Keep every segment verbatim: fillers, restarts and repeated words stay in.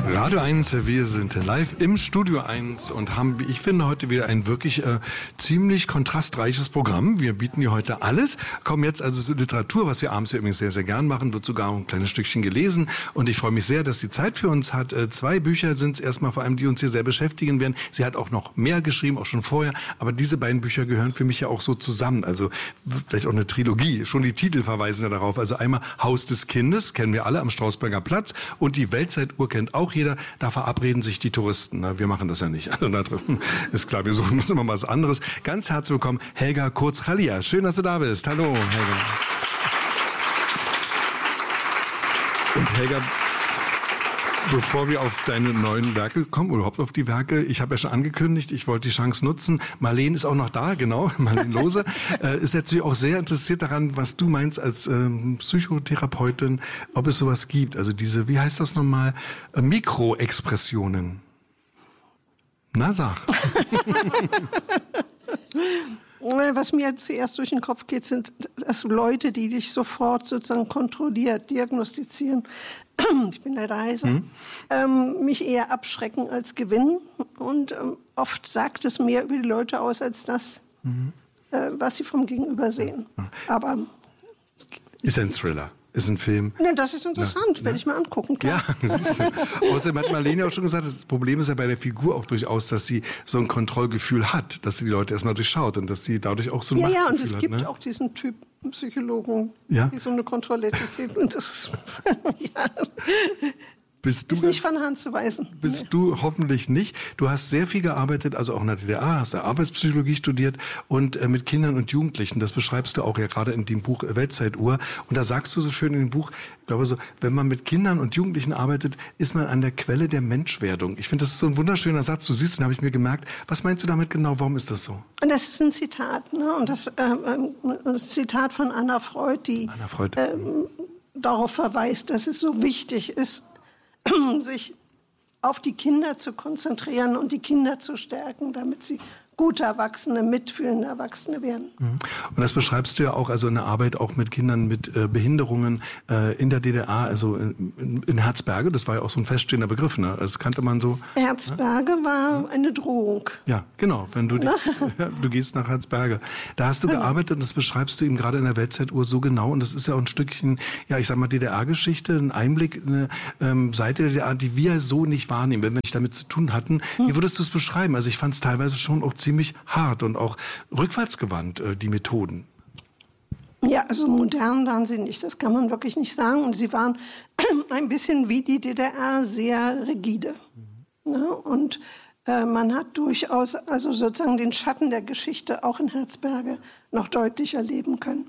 Radio eins, wir sind live im Studio eins und haben, wie ich finde, heute wieder ein wirklich äh, ziemlich kontrastreiches Programm. Wir bieten hier heute alles, kommen jetzt also zur Literatur, was wir abends ja übrigens sehr, sehr gern machen, wird sogar ein kleines Stückchen gelesen und ich freue mich sehr, dass sie Zeit für uns hat. Äh, zwei Bücher sind es erstmal vor allem, die uns hier sehr beschäftigen werden. Sie hat auch noch mehr geschrieben, auch schon vorher, aber diese beiden Bücher gehören für mich ja auch so zusammen, also vielleicht auch eine Trilogie, schon die Titel verweisen ja darauf, also einmal Haus des Kindes, kennen wir alle am Strausberger Platz und die Weltzeituhr kennt auch jeder, da verabreden sich die Touristen. Na, wir machen das ja nicht. Also da drin ist klar, wir suchen uns immer was anderes. Ganz herzlich willkommen, Helga Kurz-Chaliya. Schön, dass du da bist. Hallo, Helga. Und Helga, bevor wir auf deine neuen Werke kommen, oder überhaupt auf die Werke, ich habe ja schon angekündigt, ich wollte die Chance nutzen. Marlene ist auch noch da, genau, Marlene Lohse, äh, ist natürlich auch sehr interessiert daran, was du meinst als ähm, Psychotherapeutin, ob es sowas gibt. Also diese, wie heißt das nochmal, äh, Mikroexpressionen. Na, sag. Was mir zuerst durch den Kopf geht, sind das Leute, die dich sofort sozusagen kontrolliert diagnostizieren. Ich bin leider heiser. Mhm. Ähm, mich eher abschrecken als gewinnen. Und ähm, oft sagt es mehr über die Leute aus, als das, mhm. äh, was sie vom Gegenüber sehen. Ja. Aber ist ein Thriller. Ist ein Film. Ne, das ist interessant, ja, werde ich mal angucken. Klar. Ja, siehst du. Außerdem hat Marlene auch schon gesagt, das Problem ist ja bei der Figur auch durchaus, dass sie so ein Kontrollgefühl hat, dass sie die Leute erstmal durchschaut und dass sie dadurch auch so ein Ja, Machtgefühl ja, und es hat, gibt ne? auch diesen Typ Psychologen, ja? die so eine Kontrolle sieht. Und das ist, ja. Bist du ist nicht von Hand zu weisen. Bist nee. du hoffentlich nicht. Du hast sehr viel gearbeitet, also auch in der D D R, hast ja Arbeitspsychologie studiert und äh, mit Kindern und Jugendlichen. Das beschreibst du auch ja gerade in dem Buch Weltzeituhr. Und da sagst du so schön in dem Buch, ich glaube so, wenn man mit Kindern und Jugendlichen arbeitet, ist man an der Quelle der Menschwerdung. Ich finde, das ist so ein wunderschöner Satz. Du siehst, den habe ich mir gemerkt. Was meinst du damit genau? Warum ist das so? Und das ist ein Zitat, ne? Und das äh, ein Zitat von Anna Freud, die Anna Freud. Äh, darauf verweist, dass es so wichtig ist, sich auf die Kinder zu konzentrieren und die Kinder zu stärken, damit sie gute Erwachsene, mitfühlende Erwachsene werden. Und das beschreibst du ja auch, also in der Arbeit auch mit Kindern mit äh, Behinderungen äh, in der D D R, also in, in, in Herzberge, das war ja auch so ein feststehender Begriff, ne? Das kannte man so. Herzberge ne? war eine Drohung. Ja, genau, wenn du, die, ja, du gehst nach Herzberge. Da hast du genau. gearbeitet und das beschreibst du eben gerade in der Weltzeituhr so genau und das ist ja auch ein Stückchen, ja, ich sag mal D D R-Geschichte, ein Einblick, eine ähm, Seite der D D R, die wir so nicht wahrnehmen, wenn wir nicht damit zu tun hatten. Hm. Wie würdest du es beschreiben? Also ich fand es teilweise schon auch ziemlich ziemlich hart und auch rückwärtsgewandt, die Methoden. Ja, also modern waren sie nicht, das kann man wirklich nicht sagen. Und sie waren ein bisschen wie die D D R sehr rigide. Mhm. Ne? Und äh, man hat durchaus also sozusagen den Schatten der Geschichte auch in Herzberge noch deutlich erleben können.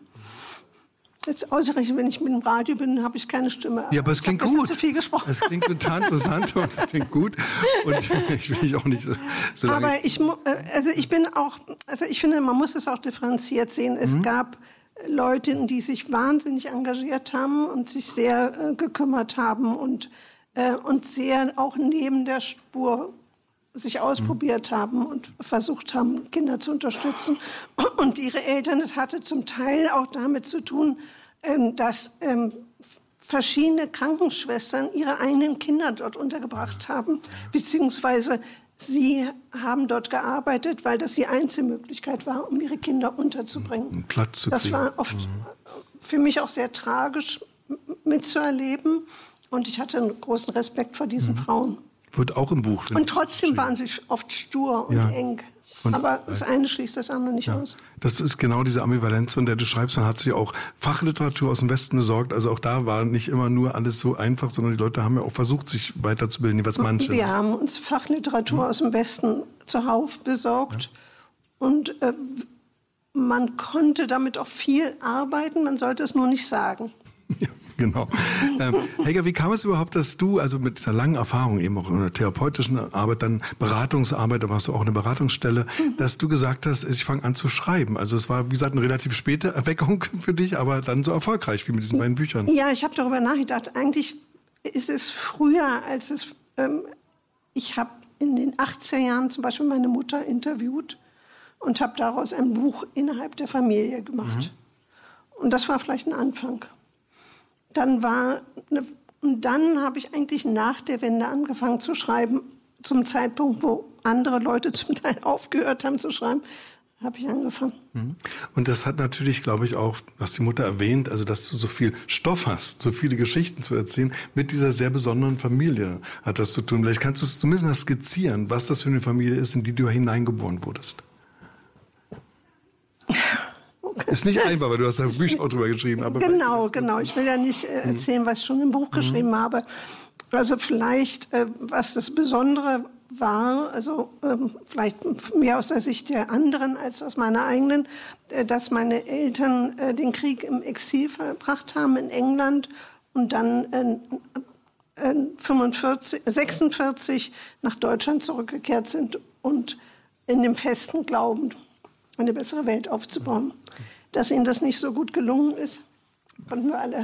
Jetzt ausgerechnet, wenn ich mit dem Radio bin, habe ich keine Stimme. Ja, aber es klingt ich gut. Zu viel gesprochen. Es klingt total interessant und es klingt gut. Und ich will dich auch nicht so lange... Aber ich, also ich bin auch, also ich finde, man muss es auch differenziert sehen. Es mhm. gab Leute, die sich wahnsinnig engagiert haben und sich sehr äh, gekümmert haben und, äh, und sehr auch neben der Spur sich ausprobiert mhm. haben und versucht haben, Kinder zu unterstützen. Und ihre Eltern, das hatte zum Teil auch damit zu tun, ähm, dass ähm, verschiedene Krankenschwestern ihre eigenen Kinder dort untergebracht haben, beziehungsweise sie haben dort gearbeitet, weil das die einzige Möglichkeit war, um ihre Kinder unterzubringen. Einen Platz zu das kriegen. war oft mhm. für mich auch sehr tragisch mitzuerleben und ich hatte einen großen Respekt vor diesen mhm. Frauen. Wird auch im Buch. Und trotzdem waren sie oft stur und ja. eng. Und aber das eine schließt das andere nicht ja. aus. Das ist genau diese Ambivalenz, von der du schreibst. Man hat sich auch Fachliteratur aus dem Westen besorgt. Also auch da war nicht immer nur alles so einfach, sondern die Leute haben ja auch versucht, sich weiterzubilden, jeweils manche. Wir haben uns Fachliteratur ja. aus dem Westen zuhauf besorgt. Ja. Und äh, man konnte damit auch viel arbeiten, man sollte es nur nicht sagen. Ja. Genau. Ähm, Helga, wie kam es überhaupt, dass du, also mit dieser langen Erfahrung eben auch in der therapeutischen Arbeit, dann Beratungsarbeit, da warst du auch eine Beratungsstelle, mhm. dass du gesagt hast, ich fange an zu schreiben. Also es war, wie gesagt, eine relativ späte Erweckung für dich, aber dann so erfolgreich wie mit diesen beiden Büchern. Ja, ich habe darüber nachgedacht. Eigentlich ist es früher, als es... Ähm, ich habe in den achtziger Jahren zum Beispiel meine Mutter interviewt und habe daraus ein Buch innerhalb der Familie gemacht. Mhm. Und das war vielleicht ein Anfang. Dann war eine Und dann habe ich eigentlich nach der Wende angefangen zu schreiben, zum Zeitpunkt, wo andere Leute zum Teil aufgehört haben zu schreiben, habe ich angefangen. Und das hat natürlich, glaube ich, auch, was die Mutter erwähnt, also dass du so viel Stoff hast, so viele Geschichten zu erzählen, mit dieser sehr besonderen Familie hat das zu tun. Vielleicht kannst du zumindest mal skizzieren, was das für eine Familie ist, in die du hineingeboren wurdest. Okay. Ist nicht einfach, weil du hast da Bücher auch drüber geschrieben. Aber genau, genau. Ich will ja nicht äh, erzählen, was ich schon im Buch geschrieben mhm. habe. Also vielleicht, äh, was das Besondere war, also ähm, vielleicht mehr aus der Sicht der anderen als aus meiner eigenen, äh, dass meine Eltern äh, den Krieg im Exil verbracht haben in England und dann äh, äh, fünfundvierzig, sechsundvierzig nach Deutschland zurückgekehrt sind und in dem festen Glauben, eine bessere Welt aufzubauen. Dass ihnen das nicht so gut gelungen ist, konnten wir alle.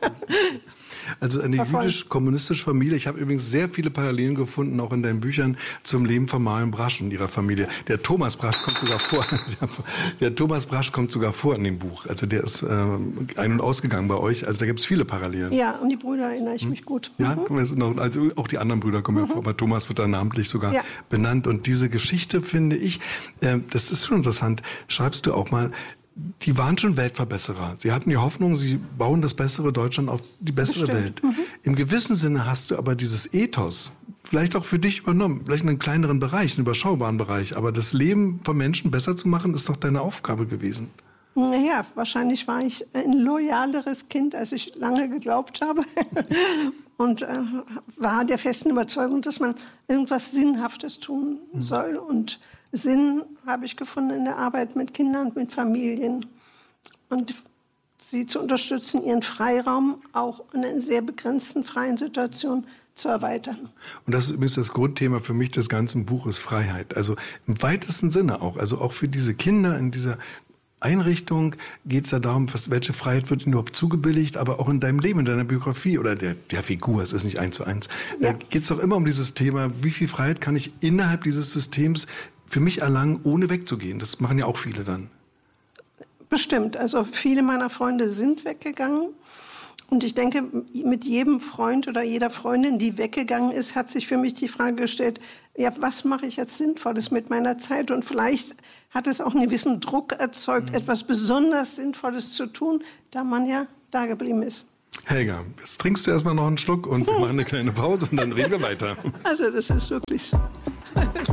Also eine jüdisch-kommunistische Familie. Ich habe übrigens sehr viele Parallelen gefunden, auch in deinen Büchern, zum Leben von Marion Brasch und ihrer Familie. Der Thomas Brasch kommt sogar vor. Der Thomas Brasch kommt sogar vor in dem Buch. Also der ist äh, ein- und ausgegangen bei euch. Also da gibt es viele Parallelen. Ja, und die Brüder erinnere ich hm? mich gut. Ja, mhm. noch, also auch die anderen Brüder kommen mhm. ja vor, aber Thomas wird da namentlich sogar ja. benannt. Und diese Geschichte, finde ich, äh, das ist schon interessant. Schreibst du auch mal, die waren schon Weltverbesserer. Sie hatten die Hoffnung, sie bauen das bessere Deutschland auf die bessere Welt. Mhm. Im gewissen Sinne hast du aber dieses Ethos vielleicht auch für dich übernommen. Vielleicht in einem kleineren Bereich, einen überschaubaren Bereich. Aber das Leben von Menschen besser zu machen, ist doch deine Aufgabe gewesen. Naja, wahrscheinlich war ich ein loyaleres Kind, als ich lange geglaubt habe. Und äh, war der festen Überzeugung, dass man irgendwas Sinnhaftes tun mhm. soll. Und Sinn habe ich gefunden in der Arbeit mit Kindern, mit Familien und sie zu unterstützen, ihren Freiraum auch in einer sehr begrenzten freien Situation zu erweitern. Und das ist übrigens das Grundthema für mich des ganzen Buches, Freiheit. Also im weitesten Sinne auch, also auch für diese Kinder in dieser Einrichtung geht es ja darum, was, welche Freiheit wird ihnen überhaupt zugebilligt, aber auch in deinem Leben, in deiner Biografie oder der, der Figur, es ist nicht eins zu eins, ja. Da geht es doch immer um dieses Thema, wie viel Freiheit kann ich innerhalb dieses Systems für mich erlangen, ohne wegzugehen. Das machen ja auch viele dann. Bestimmt. Also viele meiner Freunde sind weggegangen. Und ich denke, mit jedem Freund oder jeder Freundin, die weggegangen ist, hat sich für mich die Frage gestellt, ja, was mache ich jetzt Sinnvolles mit meiner Zeit? Und vielleicht hat es auch einen gewissen Druck erzeugt, mhm. etwas besonders Sinnvolles zu tun, da man ja da geblieben ist. Helga, jetzt trinkst du erstmal noch einen Schluck und wir machen eine kleine Pause und dann reden wir weiter. Also das ist wirklich...